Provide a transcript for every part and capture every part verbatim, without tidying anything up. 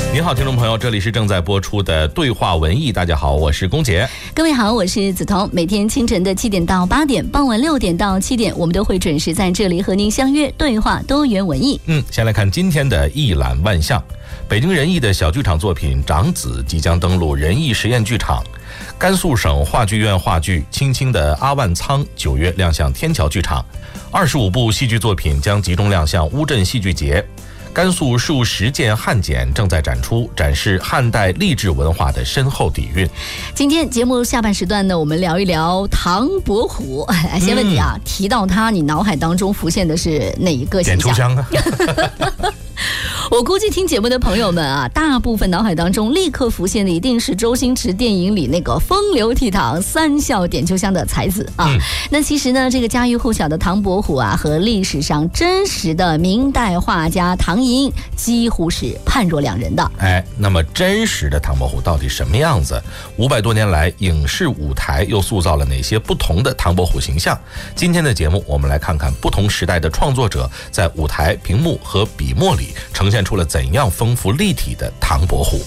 您好，听众朋友，这里是正在播出的对话文艺。大家好，我是龚杰。 各位好，我是梓潼。每天清晨的七点到八点，傍晚六点到七点，我们都会准时在这里和您相约对话多元文艺。 嗯，先来看今天的一览万象。北京人艺的小剧场作品《长子》即将登陆人艺实验剧场。甘肃省话剧院话剧《青青的阿万仓》九月亮相天桥剧场。二十五部戏剧作品将集中亮相乌镇戏剧节。甘肃数十件汉简正在展出，展示汉代励志文化的深厚底蕴。 今天节目下半时段呢，我们聊一聊唐伯虎。先问你啊，嗯、提到他，你脑海当中浮现的是哪一个形象？ 点秋香啊。 我估计听节目的朋友们啊，大部分脑海当中立刻浮现的一定是周星驰电影里那个风流倜傥、三笑点秋香的才子啊。嗯、那其实呢，这个家喻户晓的唐伯虎啊，和历史上真实的明代画家唐寅几乎是判若两人的。 哎，那么真实的唐伯虎到底什么样子？五百多年来，影视舞台又塑造了哪些不同的唐伯虎形象？今天的节目，我们来看看不同时代的创作者在舞台、屏幕和笔墨里呈现出了怎样丰富立体的唐伯虎。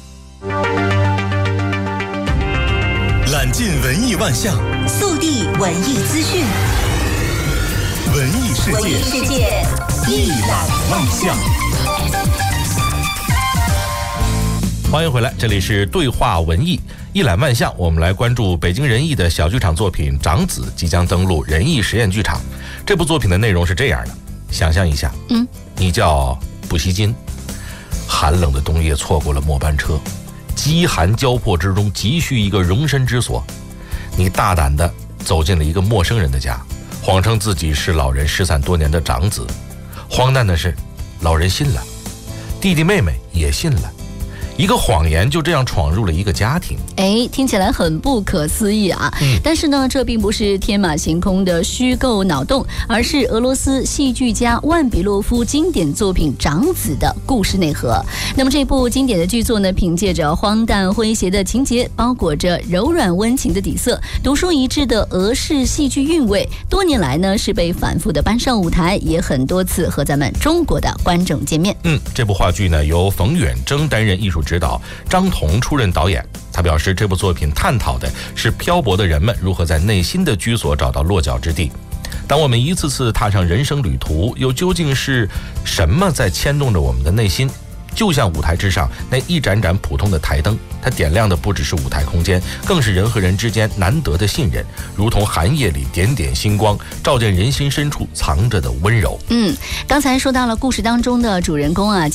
揽尽文艺万象， 速递文艺资讯， 文艺世界， 文艺世界一览万象。 欢迎回来，这里是对话文艺一览万象。我们来关注北京人艺的小剧场作品《长子》即将登陆人艺实验剧场。这部作品的内容是这样的：想象一下，嗯，你叫不锡金，寒冷的冬夜错过了末班车，饥寒交迫之中急需一个容身之所。你大胆地走进了一个陌生人的家，谎称自己是老人失散多年的长子。荒诞的是，老人信了，弟弟妹妹也信了。一个谎言就这样闯入了一个家庭， 哎，听起来很不可思议啊！嗯、但是呢，这并不是天马行空的虚构脑洞，而是俄罗斯戏剧家万比洛夫经典作品《长子》的故事内核。那么这部经典的剧作呢，凭借着荒诞诙谐的情节，包裹着柔软温情的底色，独树一帜的俄式戏剧韵味，多年来呢是被反复的搬上舞台，也很多次和咱们中国的观众见面。 嗯，这部话剧呢由冯远征担任艺术指导，张彤出任导演。他表示，这部作品探讨的是漂泊的人们如何在内心的居所找到落脚之地。当我们一次次踏上人生旅途，又究竟是什么在牵动着我们的内心？就像舞台之上那一盏盏普通的台灯，它点亮的不只是舞台空间，更是人和人之间难得的信任，如同寒夜里点点星光，照见人心深处藏着的温柔。 嗯，刚才说到了故事当中的主人公啊。